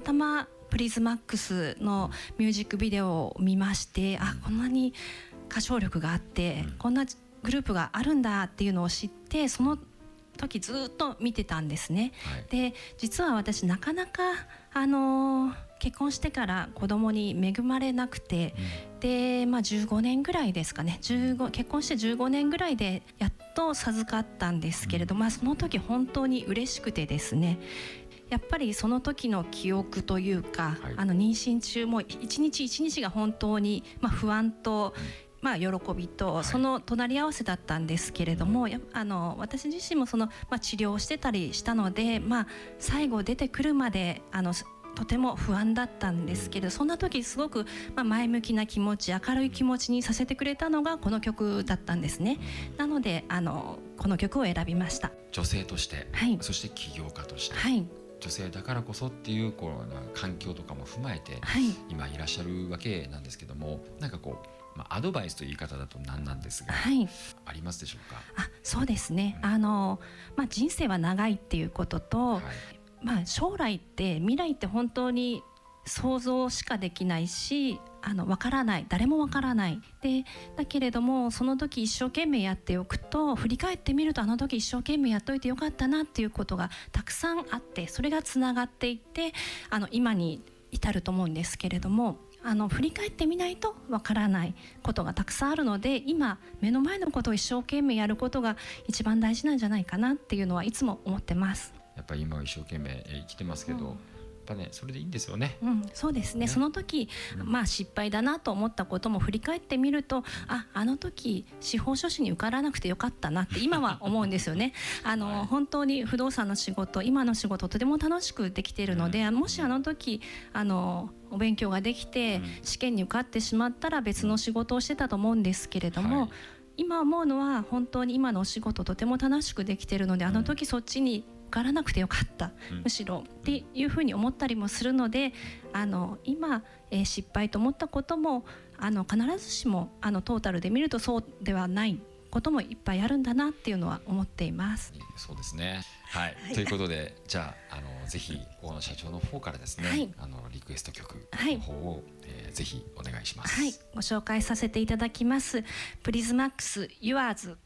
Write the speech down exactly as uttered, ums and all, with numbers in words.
たまプリズマックスのミュージックビデオを見まして、あ、こんなに歌唱力があって、うん、こんなグループがあるんだっていうのを知って、その時ずっと見てたんですね、はい、で実は私なかなか、あのー、結婚してから子供に恵まれなくて、うん、で、まあ、じゅうごねんぐらいですかね、じゅうご結婚してじゅうごねんぐらいでやっと授かったんですけれど、うん、まあ、その時本当に嬉しくてですね、やっぱりその時の記憶というか、はい、あの妊娠中も一日一日が本当に、まあ、不安と、うんまあ、喜びとその隣り合わせだったんですけれども、はい、あの私自身もその、まあ、治療をしてたりしたので、まあ、最後出てくるまであのとても不安だったんですけど、そんな時すごく、まあ、前向きな気持ち、明るい気持ちにさせてくれたのがこの曲だったんですね。なのであのこの曲を選びました。 女性として、はい、そして起業家として、はい、女性だからこそっていうこう環境とかも踏まえて、はい、今いらっしゃるわけなんですけども、なんかこう、まあ、アドバイスという言い方だと何なんですが、はい、ありますでしょうか？ あ、そうですね、うん、あのまあ、人生は長いっていうことと、はい、まあ、将来って未来って本当に想像しかできないし、あの分からない、誰も分からないで、だけれどもその時一生懸命やっておくと、振り返ってみるとあの時一生懸命やっといてよかったなっていうことがたくさんあって、それがつながっていってあの今に至ると思うんですけれども、あの振り返ってみないとわからないことがたくさんあるので、今目の前のことを一生懸命やることが一番大事なんじゃないかなっていうのはいつも思ってます。 やっぱり今は一生懸命生きてますけど、うん、やっぱね、それでいいんですよね。 うん、そうですね、ね、その時、うん、まあ失敗だなと思ったことも振り返ってみると、あ、あの時司法書士に受からなくてよかったなって今は思うんですよね。あの、はい、本当に不動産の仕事、今の仕事とても楽しくできているので、うん、もしあの時あのお勉強ができて、うん、試験に受かってしまったら別の仕事をしてたと思うんですけれども、はい、今思うのは本当に今のお仕事とても楽しくできているので、あの時そっちに受からなくてよかった、うん、むしろっていうふうに思ったりもするので、あの今、えー、失敗と思ったこともあの必ずしもあのトータルで見るとそうではないこともいっぱいあるんだなっていうのは思っています。 そうですね、はい、はい、ということで、じゃあ、あのぜひ大野社長の方からですね、はい、あのリクエスト曲の方を、はい、えー、ぜひお願いします。 はい、ご紹介させていただきます。プリズマックス Yours。